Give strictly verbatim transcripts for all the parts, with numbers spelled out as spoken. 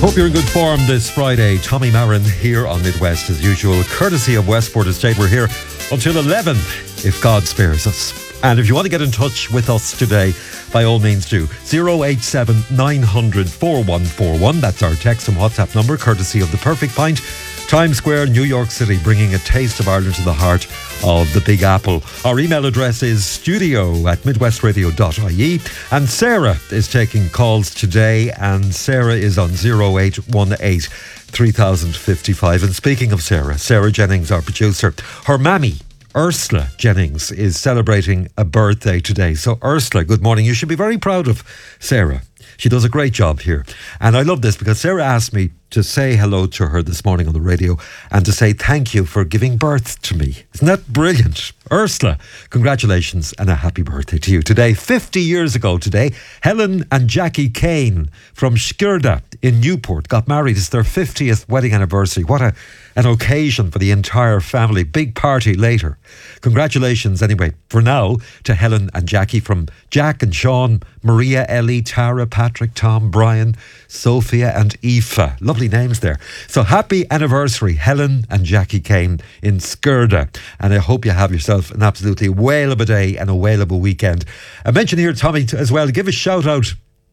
Hope you're in good form this Friday. Tommy Marin here on Midwest as usual. Courtesy of Westport Estate, we're here until eleven, if God spares us. And if you want to get in touch with us today, by all means do. zero eight seven nine hundred forty-one forty-one. That's our text and WhatsApp number, courtesy of The Perfect Pint. Times Square, New York City, bringing a taste of Ireland to the heart of the Big Apple. Our email address is studio at midwestradio dot I E. And Sarah is taking calls today, and Sarah is on zero eight one eight three thousand fifty-five. And speaking of Sarah, Sarah Jennings, our producer, her mammy, Ursula Jennings, is celebrating a birthday today. So Ursula, good morning. You should be very proud of Sarah. She does a great job here. And I love this because Sarah asked me to say hello to her this morning on the radio and to say thank you for giving birth to me. Isn't that brilliant? Ursula, congratulations and a happy birthday to you today. fifty years ago today, Helen and Jackie Kane from Skirda in Newport got married. It's their fiftieth wedding anniversary. What a an occasion for the entire family. Big party later. Congratulations anyway, for now, to Helen and Jackie, from Jack and Sean, Maria, Ellie, Tara, Patrick, Tom, Brian, Sophia and Aoife. Lovely names there. So happy anniversary, Helen and Jackie Kane in Skirda. And I hope you have yourself an absolutely whale of a day and a whale of a weekend. I mentioned here, Tommy, as well, give a shout out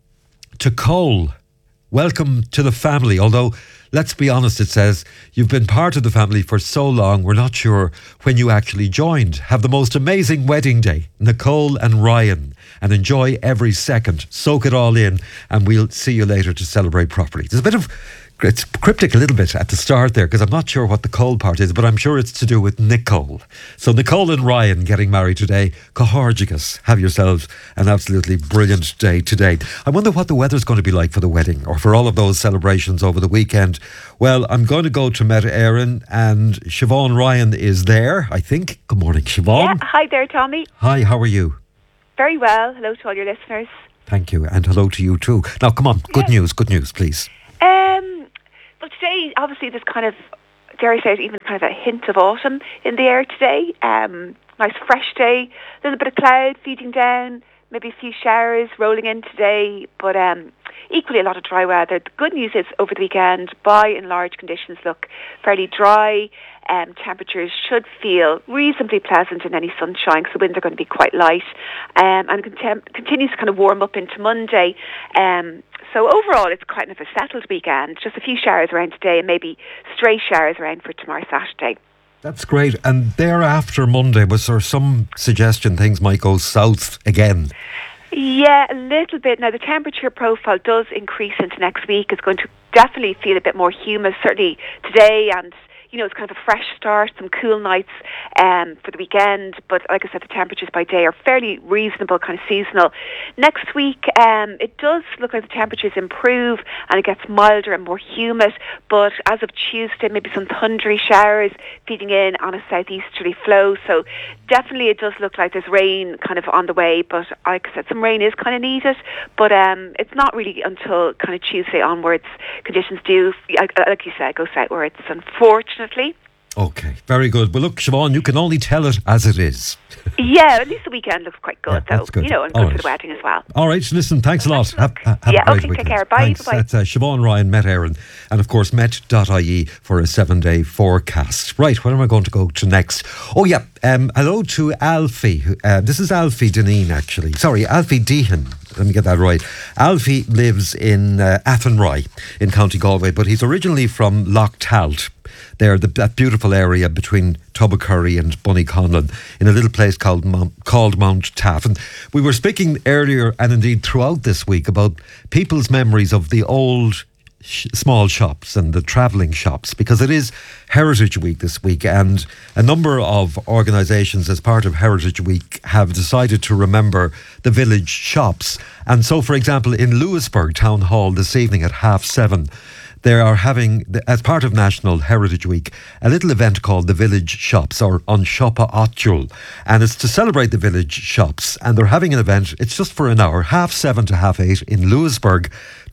to Cole. Welcome to the family. Although, let's be honest, it says, you've been part of the family for so long, we're not sure when you actually joined. Have the most amazing wedding day, Nicole and Ryan, and enjoy every second. Soak it all in, and we'll see you later to celebrate properly. There's a bit of, it's cryptic a little bit at the start there, because I'm not sure what the Cole part is, but I'm sure it's to do with Nicole. So Nicole and Ryan getting married today. Cohorgigus, have yourselves an absolutely brilliant day today. I wonder what the weather's going to be like for the wedding or for all of those celebrations over the weekend. Well, I'm going to go to Meta Éireann, and Siobhan Ryan is there, I think. Good morning, Siobhan. Yeah, hi there, Tommy. Hi, how are you? Very well. Hello to all your listeners. Thank you, and hello to you too. Now, come on, good Yeah. news, good news, please. Um, well, today, obviously, there's kind of, dare I say it, even kind of a hint of autumn in the air today. Um, nice fresh day, a little bit of cloud feeding down, maybe a few showers rolling in today, but um, equally a lot of dry weather. The good news is, over the weekend, by and large, conditions look fairly dry. Um, temperatures should feel reasonably pleasant in any sunshine, because the winds are going to be quite light, um, and it contem- continues to kind of warm up into Monday. Um, so overall, it's kind of a settled weekend. Just a few showers around today, and maybe stray showers around for tomorrow, Saturday. That's great. And thereafter Monday, was there some suggestion things might go south again? Yeah, a little bit. Now, the temperature profile does increase into next week. It's going to definitely feel a bit more humid, certainly today, and you know, it's kind of a fresh start, some cool nights um, for the weekend. But like I said, the temperatures by day are fairly reasonable, kind of seasonal. Next week, um, it does look like the temperatures improve and it gets milder and more humid. But as of Tuesday, maybe some thundery showers feeding in on a southeasterly flow. So definitely it does look like there's rain kind of on the way. But like I said, some rain is kind of needed. But um, it's not really until kind of Tuesday onwards conditions do, like, like you said, go southwards, unfortunately. Okay, very good. Well, look, Siobhan, you can only tell it as it is. Yeah, at least the weekend looks quite good, Yeah, though. that's good. You know, and All good right. for the wedding as well. All right, listen, thanks a lot. Have, have Yeah, a great okay, weekend. take care. Bye, Thanks. bye-bye. That's uh, Siobhan Ryan, Met Éireann, and of course met dot I E for a seven-day forecast. Right, where am I going to go to next? Oh, yeah, um, hello to Alfie. who- Uh, this is Alfie Deneen, actually. Sorry, Alfie Dehan. Let me get that right. Alfie lives in uh, Athenry in County Galway, but he's originally from Loch Talt. There, the, that beautiful area between Tubbercurry and Bunnyconlon, in a little place called Mount, called Mount Taff. And we were speaking earlier, and indeed throughout this week, about people's memories of the old sh- small shops and the travelling shops, because it is Heritage Week this week, and a number of organisations as part of Heritage Week have decided to remember the village shops. And so, for example, in Lewisburg Town Hall this evening at half seven, they are having, as part of National Heritage Week, a little event called the Village Shops, or An Siopa Áitiúil. And it's to celebrate the village shops. And they're having an event, it's just for an hour, half seven to half eight in Lewisburg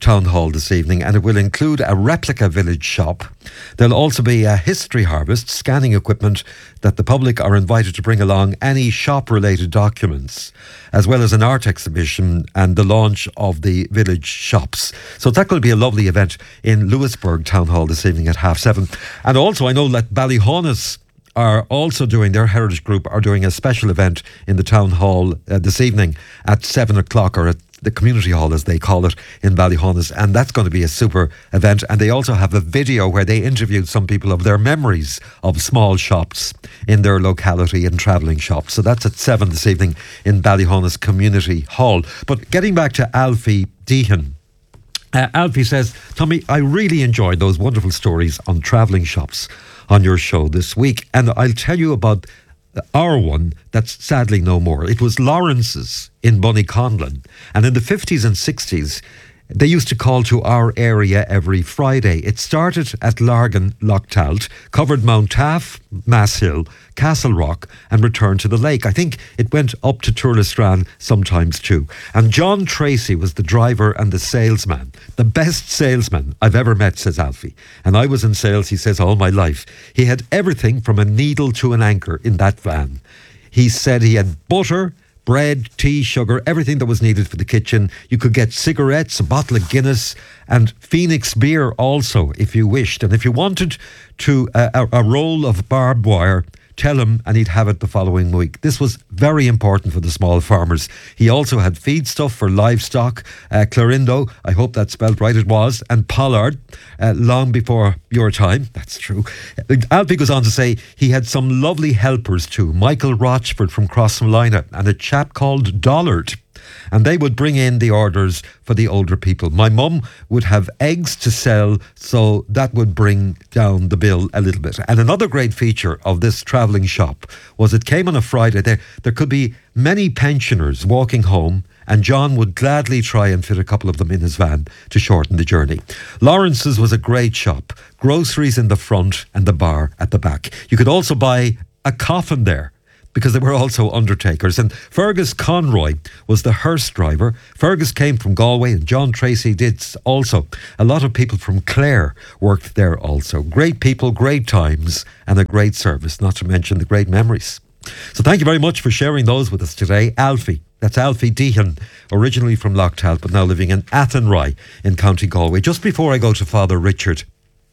Town Hall this evening, and it will include a replica village shop. There'll also be a history harvest, scanning equipment that the public are invited to bring along any shop-related documents, as well as an art exhibition and the launch of the village shops. So that will be a lovely event in Lewisburg Town Hall this evening at half seven. And also I know that Ballyhaunis are also doing, their heritage group are doing a special event in the town hall uh, this evening at seven o'clock, or at the community hall as they call it in Ballyhaunis, and that's going to be a super event. And they also have a video where they interviewed some people of their memories of small shops in their locality and travelling shops. So that's at seven this evening in Ballyhaunis Community Hall. But getting back to Alfie Deehan, uh, Alfie says, Tommy, I really enjoyed those wonderful stories on travelling shops on your show this week, and I'll tell you about our one that's sadly no more. It was Lawrence's in Bunnyconlon, and in the fifties and sixties they used to call to our area every Friday. It started at Largan Lochtalt, covered Mount Taff, Masshill, Castle Rock, and returned to the lake. I think it went up to Turlestran sometimes too. And John Tracy was the driver and the salesman. The best salesman I've ever met, says Alfie. And I was in sales, he says, all my life. He had everything from a needle to an anchor in that van. He said he had butter, bread, tea, sugar, everything that was needed for the kitchen. You could get cigarettes, a bottle of Guinness, and Phoenix beer also, if you wished. And if you wanted to uh, a, a roll of barbed wire, tell him and he'd have it the following week. This was very important for the small farmers. He also had feedstuff for livestock, uh, Clarindo, I hope that's spelled right, it was, and Pollard, uh, long before your time. That's true. Alfie goes on to say he had some lovely helpers too. Michael Rochford from Crossmolina and a chap called Dollard. And they would bring in the orders for the older people. My mum would have eggs to sell, so that would bring down the bill a little bit. And another great feature of this travelling shop was it came on a Friday. There, there could be many pensioners walking home, and John would gladly try and fit a couple of them in his van to shorten the journey. Lawrence's was a great shop. Groceries in the front and the bar at the back. You could also buy a coffin there, because they were also undertakers. And Fergus Conroy was the hearse driver. Fergus came from Galway, and John Tracy did also. A lot of people from Clare worked there also. Great people, great times, and a great service, not to mention the great memories. So thank you very much for sharing those with us today. Alfie, that's Alfie Deehan, originally from Lochtalt, but now living in Athenry in County Galway. Just before I go to Father Richard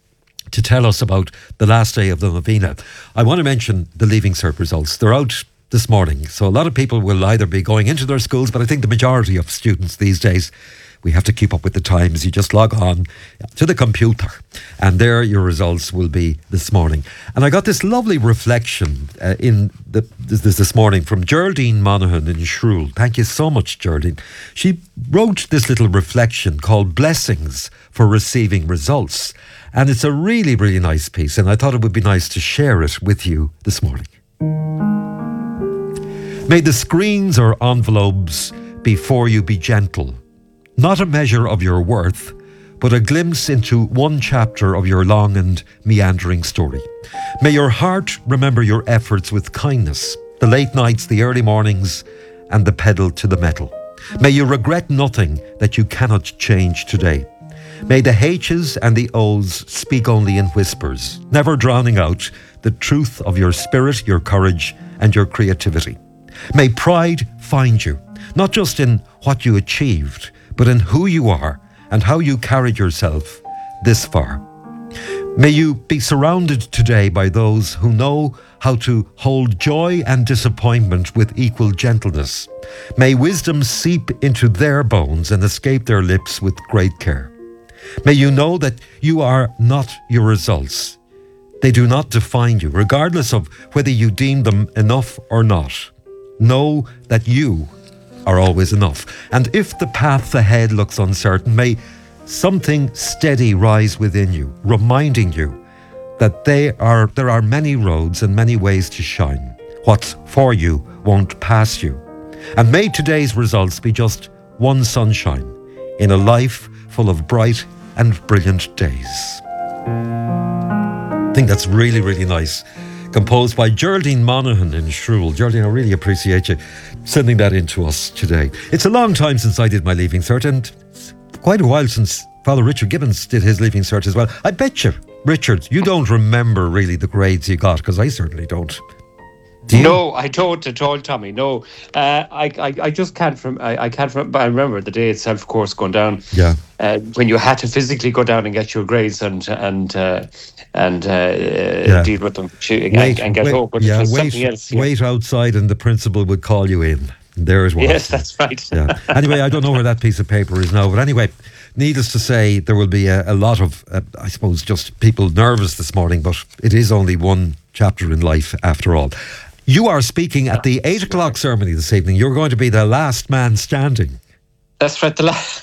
to tell us about the last day of the novena, I want to mention the Leaving Cert results. They're out this morning, so a lot of people will either be going into their schools, but I think the majority of students these days, we have to keep up with the times. You just log on to the computer and there your results will be this morning. And I got this lovely reflection uh, in the, this, this morning from Geraldine Monaghan in Shrule. Thank you so much, Geraldine. She wrote this little reflection called Blessings for Receiving Results. And it's a really, really nice piece, and I thought it would be nice to share it with you this morning. May the screens or envelopes before you be gentle, not a measure of your worth, but a glimpse into one chapter of your long and meandering story. May your heart remember your efforts with kindness, the late nights, the early mornings, and the pedal to the metal. May you regret nothing that you cannot change today. May the H's and the O's speak only in whispers, never drowning out the truth of your spirit, your courage, and your creativity. May pride find you, not just in what you achieved, but in who you are and how you carried yourself this far. May you be surrounded today by those who know how to hold joy and disappointment with equal gentleness. May wisdom seep into their bones and escape their lips with great care. May you know that you are not your results. They do not define you, regardless of whether you deem them enough or not. Know that you are always enough. And if the path ahead looks uncertain, may something steady rise within you, reminding you that they are, there are many roads and many ways to shine. What's for you won't pass you. And may today's results be just one sunshine in a life full of bright and brilliant days. I think that's really, really nice. Composed by Geraldine Monaghan in Shrule. Geraldine, I really appreciate you sending that in to us today. It's a long time since I did my Leaving Cert, and quite a while since Father Richard Gibbons did his Leaving Cert as well. I bet you, Richard, you don't remember really the grades you got, because I certainly don't. No, I don't at all, Tommy. No, uh, I, I, I just can't. From I, I can't. From, I remember the day itself, of course, going down. Yeah. Uh, when you had to physically go down and get your grades and and uh, and uh, yeah. deal with them and, wait, and get wait, home. But yeah, it was wait, something else. Yeah. Wait outside, and the principal would call you in. There it was. Yes, that's right. Yeah. Anyway, I don't know where that piece of paper is now, but anyway, needless to say, there will be a, a lot of, uh, I suppose, just people nervous this morning. But it is only one chapter in life, after all. You are speaking at the eight o'clock ceremony this evening. You're going to be the last man standing. That's right. The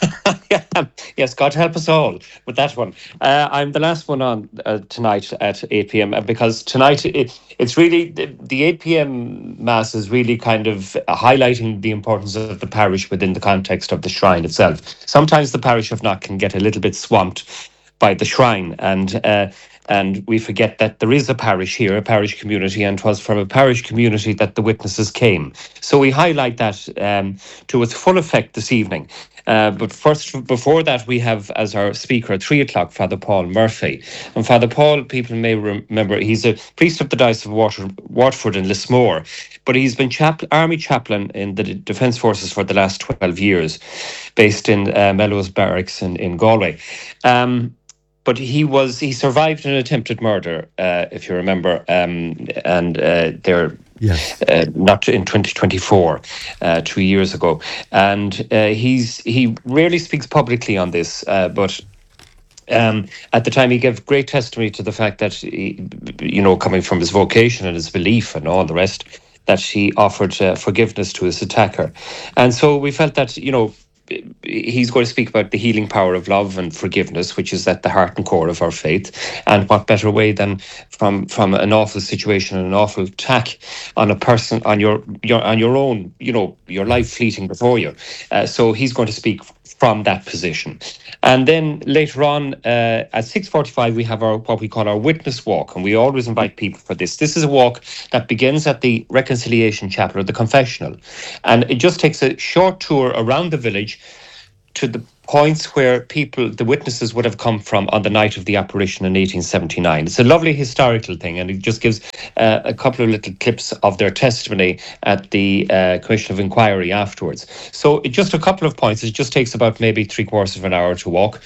la- yes, God help us all with that one. Uh, I'm the last one on uh, tonight at eight p.m. because tonight it, it's really, the, the eight p.m. Mass is really kind of highlighting the importance of the parish within the context of the shrine itself. Sometimes the parish of Knock can get a little bit swamped by the shrine, and uh, and we forget that there is a parish here, a parish community, and it was from a parish community that the witnesses came. So we highlight that um, to its full effect this evening. Uh, but first, before that, we have as our speaker at three o'clock, Father Paul Murphy. And Father Paul, people may remember, he's a priest of the Diocese of Water, Waterford and Lismore, but he's been chap- army chaplain in the Defence Forces for the last twelve years, based in uh, Melrose Barracks in, in Galway. Um, But he was he survived an attempted murder, uh, if you remember, um, and uh, they're yes. uh, not in twenty twenty-four, uh, two years ago, and uh, he's he rarely speaks publicly on this, uh, but. Um, at the time, he gave great testimony to the fact that, he, you know, coming from his vocation and his belief and all the rest, that he offered uh, forgiveness to his attacker, and so we felt that, you know. He's going to speak about the healing power of love and forgiveness, which is at the heart and core of our faith. And what better way than from from an awful situation and an awful attack on a person, on your your on your own, you know, your life fleeting before you. Uh, so he's going to speak from that position. And then later on uh, at six forty-five, we have our what we call our witness walk, and we always invite people for this. This is a walk that begins at the Reconciliation Chapel or the confessional, and it just takes a short tour around the village to the points where people, the witnesses would have come from on the night of the apparition in eighteen seventy-nine. It's a lovely historical thing, and it just gives uh, a couple of little clips of their testimony at the uh, Commission of Inquiry afterwards. So it just a couple of points. It just takes about maybe three quarters of an hour to walk.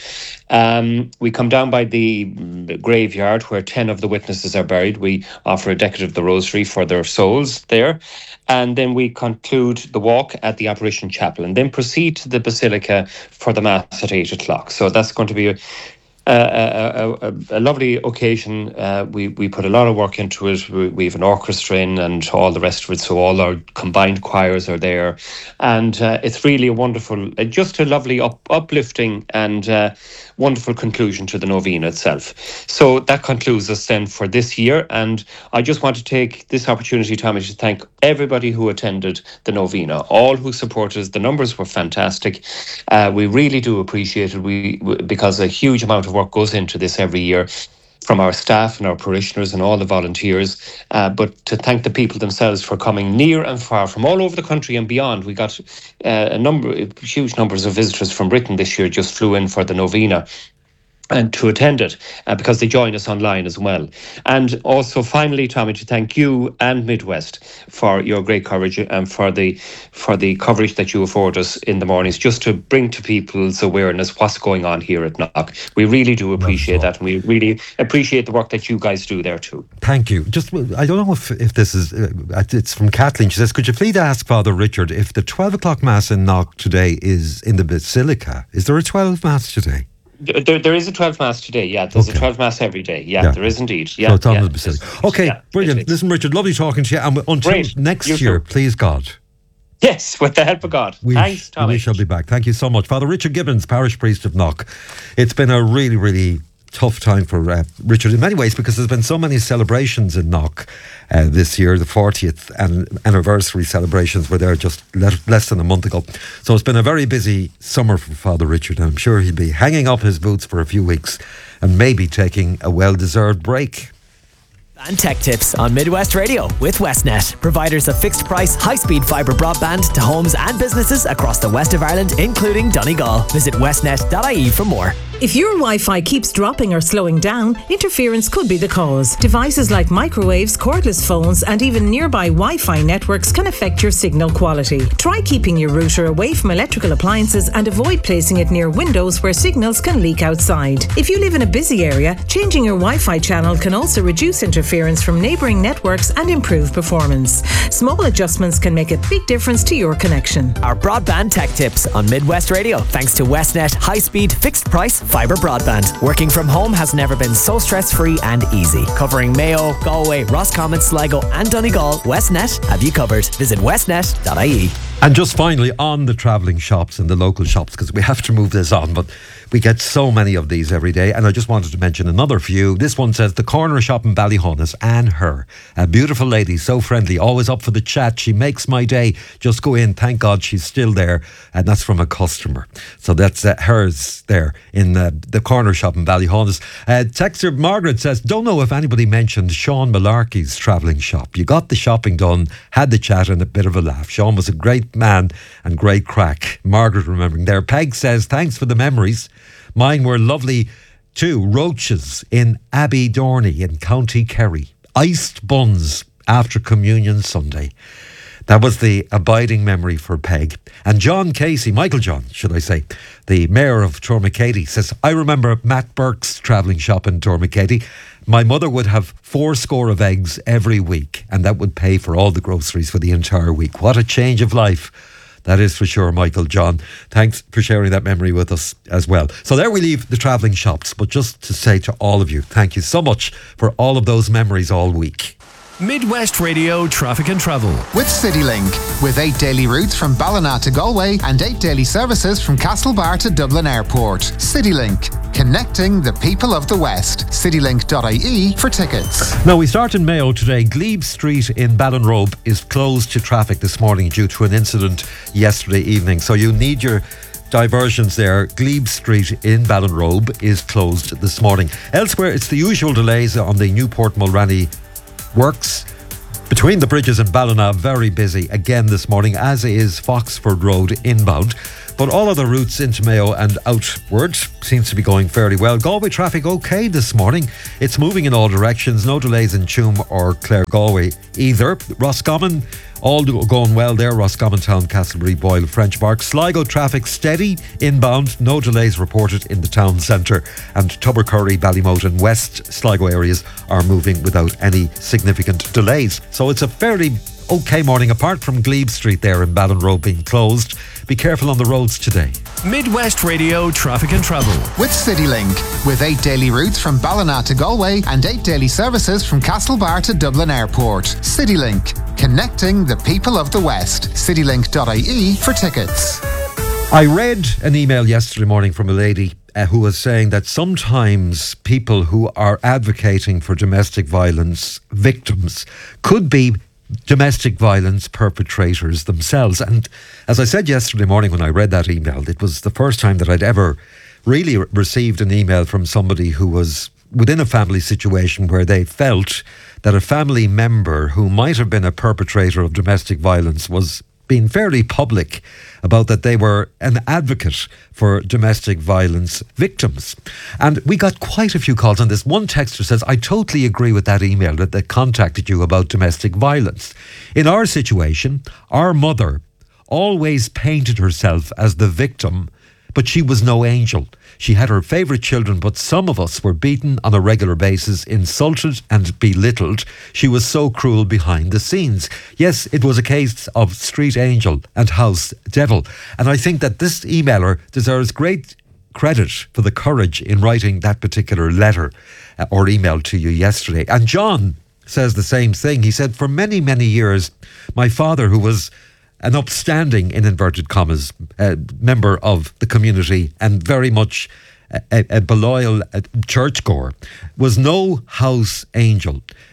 Um, we come down by the graveyard where ten of the witnesses are buried. We offer a decade of the rosary for their souls there. And then we conclude the walk at the Apparition Chapel and then proceed to the Basilica for the Mass at eight o'clock. So that's going to be a, a, a, a, a lovely occasion. Uh, we, we put a lot of work into it. We, we have an orchestra in and all the rest of it. So all our combined choirs are there. And uh, it's really a wonderful, uh, just a lovely up, uplifting and uh, wonderful conclusion to the novena itself. So that concludes us then for this year. And I just want to take this opportunity, Tommy, to thank everybody who attended the novena, all who supported us. The numbers were fantastic. Uh, we really do appreciate it we, because a huge amount of work goes into this every year from our staff and our parishioners and all the volunteers, uh, but to thank the people themselves for coming near and far from all over the country and beyond. We got uh, a number, huge numbers of visitors from Britain this year just flew in for the novena and to attend it uh, because they join us online as well. And also finally, Tommy, to thank you and Midwest for your great coverage and for the for the coverage that you afford us in the mornings, just to bring to people's awareness what's going on here at Knock. We really do appreciate that, and we really appreciate the work that you guys do there too. Thank you. Just, I don't know if, if this is, uh, it's from Kathleen. She says, could you please ask Father Richard if the twelve o'clock Mass in Knock today is in the Basilica? Is there a twelve Mass today? There, there is a twelve Mass today, yeah. There's okay. a twelve Mass every day, yeah, yeah. There is indeed. Yeah, so it's on yeah. the Basilica. Okay, yeah, brilliant. Listen, Richard, lovely talking to you. And until Great. next you year, too. Please God. Yes, with the help of God. We, Thanks, Tommy. We shall be back. Thank you so much. Father Richard Gibbons, parish priest of Knock. It's been a really, really tough time for uh, Richard in many ways, because there's been so many celebrations in Knock uh, this year. The fortieth anniversary celebrations were there just le- less than a month ago. So it's been a very busy summer for Father Richard, and I'm sure he'll be hanging up his boots for a few weeks and maybe taking a well-deserved break. And tech tips on Midwest Radio with Westnet, providers of fixed price, high speed fibre broadband to homes and businesses across the west of Ireland, including Donegal. Visit westnet dot I E for more. If your Wi-Fi keeps dropping or slowing down, interference could be the cause. Devices like microwaves, cordless phones, and even nearby Wi-Fi networks can affect your signal quality. Try keeping your router away from electrical appliances and avoid placing it near windows where signals can leak outside. If you live in a busy area, changing your Wi-Fi channel can also reduce interference from neighbouring networks and improve performance. Small adjustments can make a big difference to your connection. Our broadband tech tips on Midwest Radio, thanks to Westnet high-speed, fixed-price fibre broadband. Working from home has never been so stress-free and easy. Covering Mayo, Galway, Roscommon, Sligo and Donegal, Westnet have you covered. Visit westnet dot I E. And just finally, on the travelling shops and the local shops, because we have to move this on, but we get so many of these every day, and I just wanted to mention another few. This one says, the corner shop in Ballyhonus, Anne Her, a beautiful lady, so friendly, always up for the chat. She makes my day. Just go in, thank God she's still there. And that's from a customer. So that's uh, hers there in uh, the corner shop in Ballyhonus. Uh, texter Margaret says, don't know if anybody mentioned Sean Malarkey's travelling shop. You got the shopping done, had the chat and a bit of a laugh. Sean was a great man and great crack. Margaret remembering there. Peg says, thanks for the memories. Mine were lovely too. Roaches in Abbey Dorney in County Kerry. Iced buns after Communion Sunday. That was the abiding memory for Peg. And John Casey, Michael John, should I say, the mayor of Tormakeady, says, I remember Matt Burke's travelling shop in Tormakeady. My mother would have four score of eggs every week, and that would pay for all the groceries for the entire week. What a change of life. That is for sure, Michael John. Thanks for sharing that memory with us as well. So there we leave the travelling shops. But just to say to all of you, thank you so much for all of those memories all week. Midwest Radio Traffic and Travel with CityLink, with eight daily routes from Ballina to Galway and eight daily services from Castlebar to Dublin Airport. CityLink, connecting the people of the West. citylink dot I E for tickets. Now we start in Mayo today. Glebe Street in Ballinrobe is closed to traffic this morning due to an incident yesterday evening. So you need your diversions there. Glebe Street in Ballinrobe is closed this morning. Elsewhere, it's the usual delays on the Newport Mulranny works between the bridges in Ballina. Very busy again this morning, as is Foxford Road inbound. But all other routes into Mayo and outward seems to be going fairly well. Galway traffic okay this morning. It's moving in all directions. No delays in Tuam or Clare Galway either. Roscommon, all going well there. Roscommon Town, Castleberry, Boyle, French Park. Sligo traffic steady inbound. No delays reported in the town centre. And Tubbercurry, Ballymote and West Sligo areas are moving without any significant delays. So it's a fairly okay morning, apart from Glebe Street there in Ballinrobe being closed. Be careful on the roads today. Midwest Radio Traffic and Travel with CityLink, with eight daily routes from Ballina to Galway and eight daily services from Castlebar to Dublin Airport. CityLink, connecting the people of the West. citylink dot I E for tickets. I read an email yesterday morning from a lady uh, who was saying that sometimes people who are advocating for domestic violence victims could be domestic violence perpetrators themselves. And as I said yesterday morning when I read that email, it was the first time that I'd ever really re- received an email from somebody who was within a family situation where they felt that a family member who might have been a perpetrator of domestic violence was being fairly public about that they were an advocate for domestic violence victims. And we got quite a few calls on this. One texter says, I totally agree with that email that they contacted you about domestic violence. In our situation, our mother always painted herself as the victim, but she was no angel. She had her favourite children, but some of us were beaten on a regular basis, insulted and belittled. She was so cruel behind the scenes. Yes, it was a case of street angel and house devil. And I think that this emailer deserves great credit for the courage in writing that particular letter uh, or email to you yesterday. And John says the same thing. He said, for many, many years, my father, who was an upstanding, in inverted commas, uh, member of the community and very much a, a, a loyal churchgoer, was no house angel.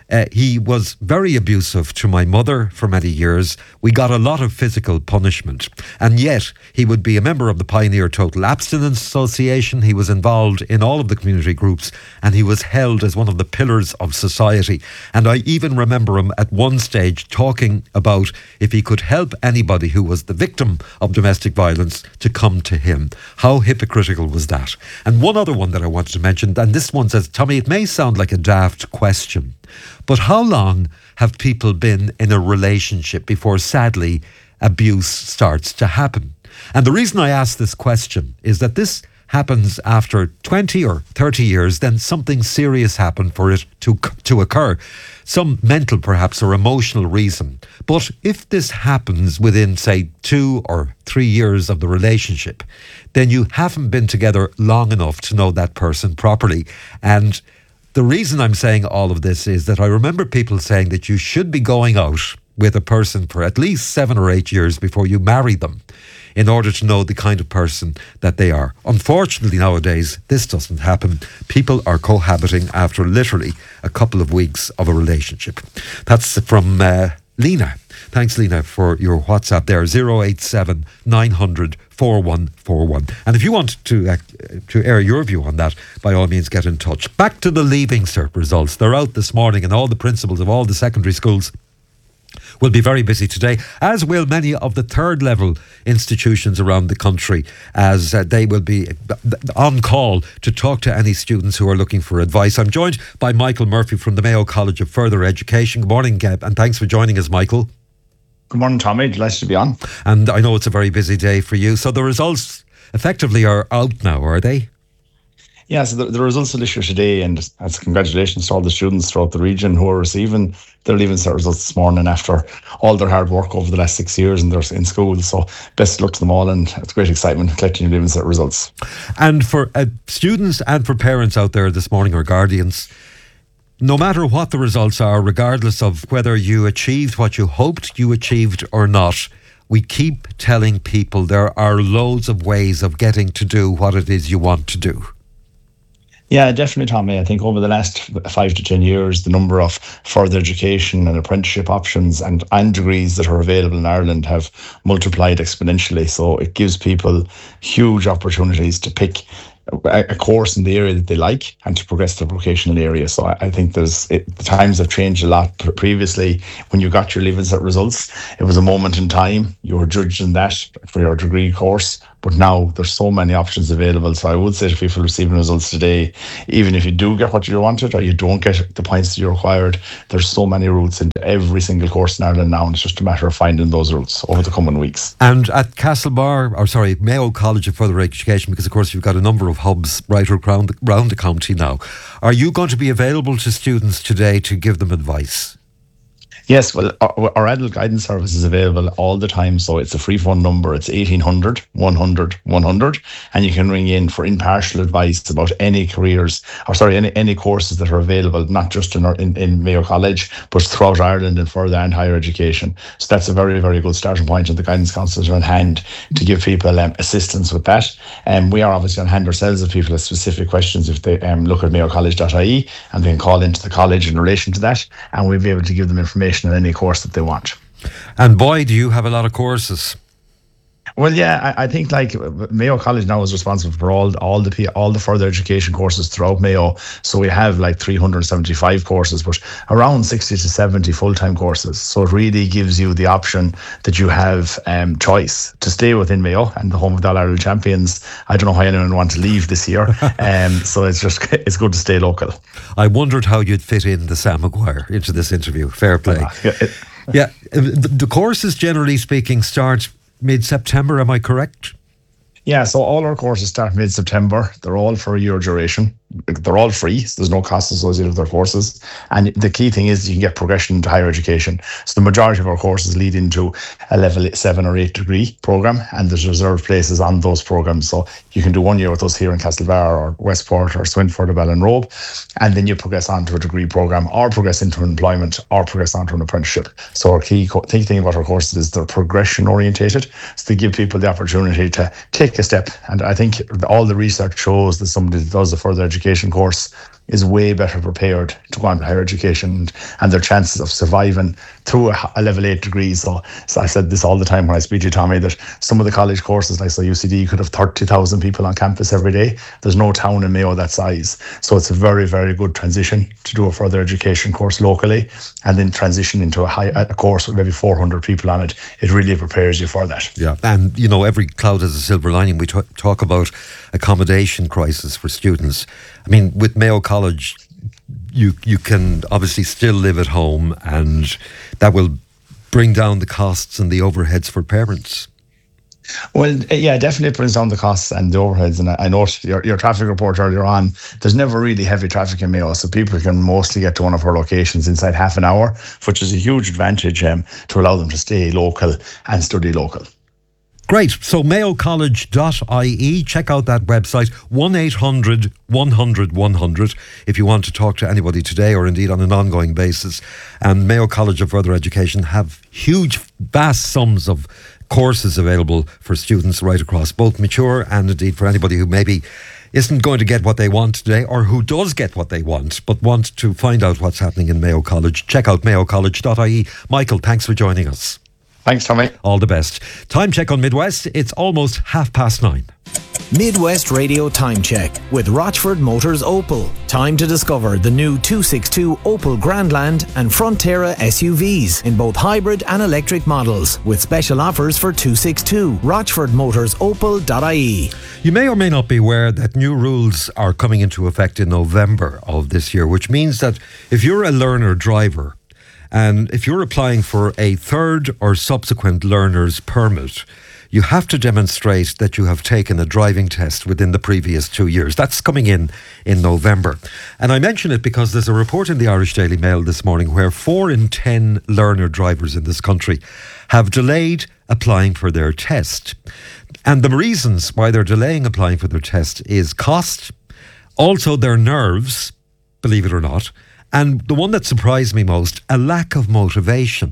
Uh, he was very abusive to my mother for many years. We got a lot of physical punishment. And yet, he would be a member of the Pioneer Total Abstinence Association. He was involved in all of the community groups, and he was held as one of the pillars of society. And I even remember him at one stage talking about if he could help anybody who was the victim of domestic violence to come to him. How hypocritical was that? And one other one that I wanted to mention, and this one says, Tommy, it may sound like a daft question, but how long have people been in a relationship before, sadly, abuse starts to happen? And the reason I ask this question is that this happens after twenty or thirty years, then something serious happened for it to to occur. Some mental, perhaps, or emotional reason. But if this happens within, say, two or three years of the relationship, then you haven't been together long enough to know that person properly. And the reason I'm saying all of this is that I remember people saying that you should be going out with a person for at least seven or eight years before you marry them, in order to know the kind of person that they are. Unfortunately, nowadays, this doesn't happen. People are cohabiting after literally a couple of weeks of a relationship. That's from uh, Lena. Thanks, Lena, for your WhatsApp there, zero eight seven nine hundred four one four one. And if you want to uh, to air your view on that, by all means, get in touch. Back to the Leaving Cert results. They're out this morning, and all the principals of all the secondary schools will be very busy today, as will many of the third level institutions around the country, as uh, they will be on call to talk to any students who are looking for advice. I'm joined by Michael Murphy from the Mayo College of Further Education. Good morning, Geb, and thanks for joining us, Michael. Good morning, Tommy. Delighted to be on. And I know it's a very busy day for you. So the results effectively are out now, are they? Yeah, so the, the results will issue today, and as congratulations to all the students throughout the region who are receiving their Leaving Cert results this morning after all their hard work over the last six years and they're in school. So best of luck to them all, and it's great excitement collecting your Leaving Cert results. And for uh, students and for parents out there this morning, or guardians, no matter what the results are, regardless of whether you achieved what you hoped you achieved or not, we keep telling people there are loads of ways of getting to do what it is you want to do. Yeah, definitely, Tommy. I think over the last five to ten years, the number of further education and apprenticeship options and, and degrees that are available in Ireland have multiplied exponentially. So it gives people huge opportunities to pick a, a course in the area that they like and to progress to the vocational area. So I, I think there's it, the times have changed a lot. Previously, when you got your Leaving Cert results, it was a moment in time. You were judged in that for your degree course. But now there's so many options available. So I would say to people receiving results today, even if you do get what you wanted or you don't get the points that you required, there's so many routes into every single course in Ireland now, and it's just a matter of finding those routes over the coming weeks. And at Castlebar, or sorry, Mayo College of Further Education, because of course you've got a number of hubs right around the, around the county now, are you going to be available to students today to give them advice? Yes, well, our, our adult guidance service is available all the time. So it's a free phone number. It's eighteen hundred, one hundred, one hundred. And you can ring in for impartial advice about any careers, or sorry, any, any courses that are available, not just in, our, in, in Mayo College, but throughout Ireland in further and higher education. So that's a very, very good starting point, and the guidance counsellors are on hand to give people um, assistance with that. And um, we are obviously on hand ourselves if people have specific questions. If they um, look at mayo college dot I E and they can call into the college in relation to that, and we'll be able to give them information in any course that they want. And boy, do you have a lot of courses. Well, yeah, I, I think like Mayo College now is responsible for all all the all the further education courses throughout Mayo. So we have like three hundred seventy-five courses, but around sixty to seventy full-time courses. So it really gives you the option that you have um, choice to stay within Mayo and the home of the All-Ireland champions. I don't know how anyone wants to leave this year. um, so it's just it's good to stay local. I wondered how you'd fit in the Sam Maguire into this interview. Fair play. Yeah, it, yeah the, the courses, generally speaking, start mid-September, am I correct? Yeah, so all our courses start mid-September. They're all for a year duration. They're all free, so there's no cost associated with their courses. And the key thing is you can get progression into higher education. So the majority of our courses lead into a level seven or eight degree program, and there's reserved places on those programs. So you can do one year with us here in Castlebar or Westport or Swinford or Ballinrobe, and then you progress on to a degree program or progress into employment or progress on to an apprenticeship. So our key, co- key thing about our courses is they're progression orientated. So they give people the opportunity to take a step. And I think all the research shows that somebody that does a further education course is way better prepared to go on to higher education, and their chances of surviving through a, a level eight degree. So, so I said this all the time when I speak to you, Tommy, that some of the college courses, like so U C D, could have thirty thousand people on campus every day. There's no town in Mayo that size. So it's a very, very good transition to do a further education course locally and then transition into a, high, a course with maybe four hundred people on it. It really prepares you for that. Yeah, and you know, every cloud has a silver lining. We t- talk about accommodation crisis for students. I mean, with Mayo College, you you can obviously still live at home, and that will bring down the costs and the overheads for parents. Well, yeah, definitely brings down the costs and the overheads. And I, I noticed your, your traffic report earlier on, there's never really heavy traffic in Mayo, so people can mostly get to one of our locations inside half an hour, which is a huge advantage um, to allow them to stay local and study local. Great. So mayo college dot I E, check out that website, one eight hundred one hundred one hundred, if you want to talk to anybody today or indeed on an ongoing basis. And Mayo College of Further Education have huge, vast sums of courses available for students right across, both mature and indeed for anybody who maybe isn't going to get what they want today, or who does get what they want but want to find out what's happening in Mayo College. Check out mayo college dot I E. Michael, thanks for joining us. Thanks, Tommy. All the best. Time check on Midwest. It's almost half past nine. Midwest Radio Time Check with Rochford Motors Opel. Time to discover the new two sixty-two Opel Grandland and Frontera S U Vs in both hybrid and electric models, with special offers for two sixty-two. rochford motors opel dot I E. You may or may not be aware that new rules are coming into effect in November of this year, which means that if you're a learner driver, and if you're applying for a third or subsequent learner's permit, you have to demonstrate that you have taken a driving test within the previous two years. That's coming in in November. And I mention it because there's a report in the Irish Daily Mail this morning where four in ten learner drivers in this country have delayed applying for their test. And the reasons why they're delaying applying for their test is cost, also their nerves, believe it or not, and the one that surprised me most, a lack of motivation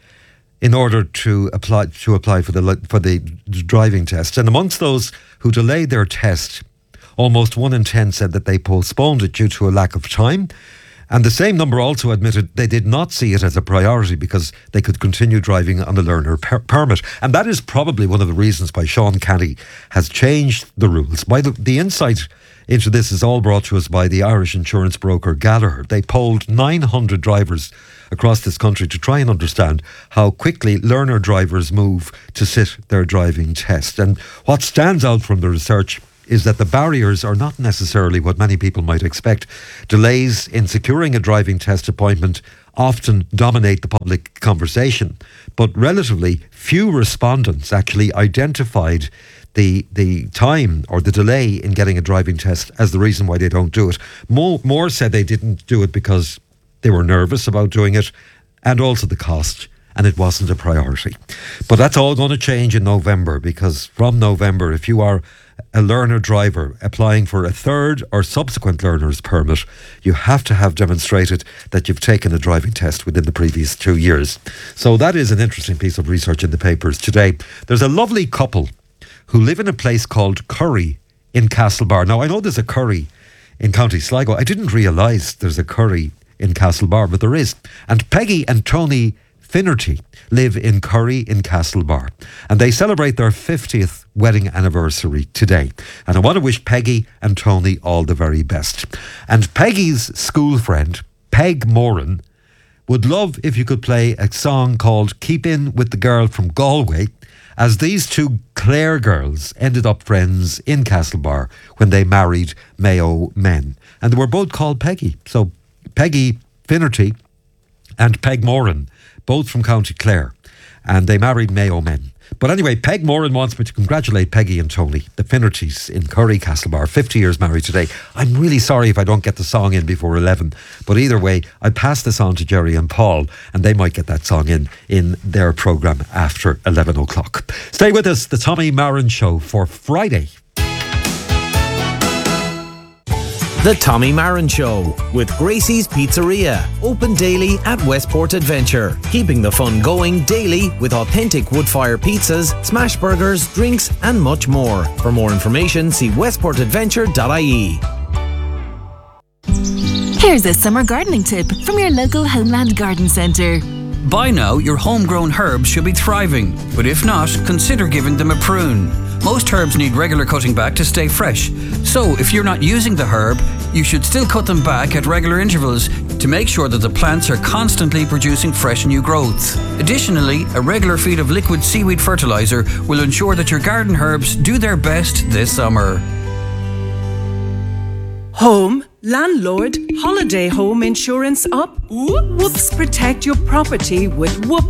in order to apply to apply for the for the driving test. And amongst those who delayed their test, almost one in ten said that they postponed it due to a lack of time. And the same number also admitted they did not see it as a priority because they could continue driving on the learner per- permit. And that is probably one of the reasons why Sean Canny has changed the rules. By the, the insight into this is all brought to us by the Irish insurance broker Gallagher. They polled nine hundred drivers across this country to try and understand how quickly learner drivers move to sit their driving test. And what stands out from the research is that the barriers are not necessarily what many people might expect. Delays in securing a driving test appointment often dominate the public conversation, but relatively few respondents actually identified the the time or the delay in getting a driving test as the reason why they don't do it. More, more said they didn't do it because they were nervous about doing it, and also the cost, and it wasn't a priority. But that's all going to change in November, because from November, if you are a learner driver applying for a third or subsequent learner's permit, you have to have demonstrated that you've taken a driving test within the previous two years. So that is an interesting piece of research in the papers today. There's a lovely couple who live in a place called Curry in Castlebar. Now, I know there's a Curry in County Sligo. I didn't realise there's a Curry in Castlebar, but there is. And Peggy and Tony Finnerty live in Curry in Castlebar, and they celebrate their fiftieth wedding anniversary today. And I want to wish Peggy and Tony all the very best. And Peggy's school friend, Peg Moran, would love if you could play a song called Keep In With The Girl From Galway, as these two Clare girls ended up friends in Castlebar when they married Mayo men. And they were both called Peggy. So Peggy Finnerty and Peg Moran, both from County Clare, and they married Mayo men. But anyway, Peg Moran wants me to congratulate Peggy and Tony, the Finnertys in Curry, Castlebar, fifty years married today. I'm really sorry if I don't get the song in before eleven, but either way, I'll pass this on to Jerry and Paul, and they might get that song in in their programme after eleven o'clock. Stay with us, the Tommy Marin Show for Friday. The Tommy Marin Show with Gracie's Pizzeria, open daily at Westport Adventure, keeping the fun going daily with authentic wood-fire pizzas, smash burgers, drinks and much more. For more information, see westport adventure dot I E. Here's a summer gardening tip from your local Homeland Garden Centre. By now, your homegrown herbs should be thriving, but if not, consider giving them a prune. Most herbs need regular cutting back to stay fresh, so if you're not using the herb, you should still cut them back at regular intervals to make sure that the plants are constantly producing fresh new growths. Additionally, a regular feed of liquid seaweed fertilizer will ensure that your garden herbs do their best this summer. Home, landlord, holiday home insurance up? Whoops, protect your property with Whoops